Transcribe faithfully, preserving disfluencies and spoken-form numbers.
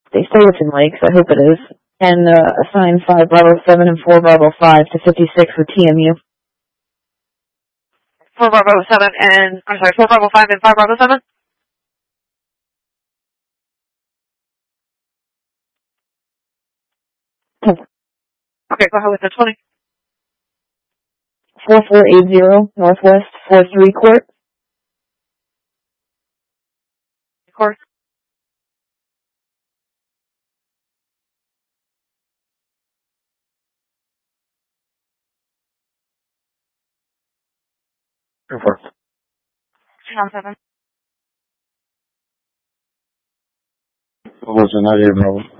They say it's in Lakes. I hope it is. And uh, assign five Bravo seven and four Bravo five to fifty-six for T M U. four Bravo seven and, I'm sorry, four Bravo five and five Bravo seven? Okay, go ahead with the twenty. four four eight zero Northwest four three Court. Court. Report. Channel seven. What was the ninety-eight Bravo?